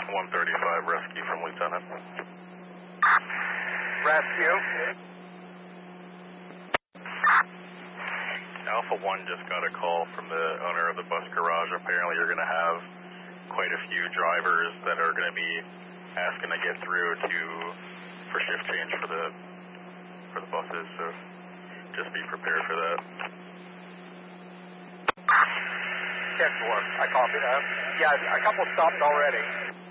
135 rescue from Lieutenant. Rescue. Alpha 1 just got a call from the owner of the bus garage. Apparently you're going to have quite a few drivers that are going to be asking to get through for shift change for the buses, so just be prepared for that. 10-4, I copy that. Yeah, a couple stopped already.